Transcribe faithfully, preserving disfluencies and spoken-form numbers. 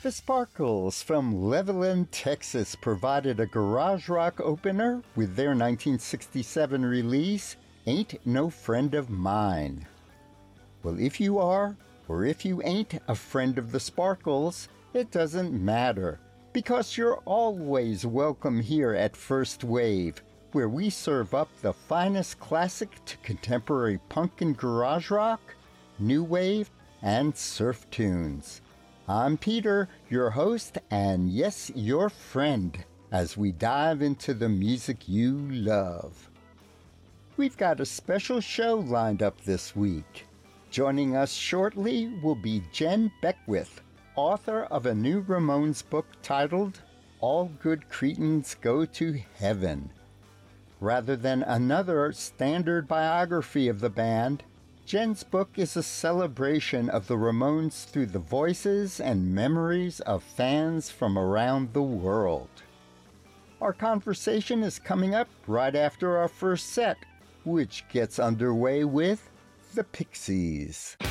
The Sparkles from Levelland, Texas provided a garage rock opener with their nineteen sixty-seven release, Ain't No Friend of Mine. Well, if you are, or if you ain't a friend of the Sparkles, it doesn't matter, because you're always welcome here at First Wave, where we serve up the finest classic to contemporary punk and garage rock, new wave, and surf tunes. I'm Peter, your host, and yes, your friend, as we dive into the music you love. We've got a special show lined up this week. Joining us shortly will be Jen Beckwith, author of a new Ramones book titled All Good Cretins Go to Heaven. Rather than another standard biography of the band, Jen's book is a celebration of the Ramones through the voices and memories of fans from around the world. Our conversation is coming up right after our first set, which gets underway with The Pixies.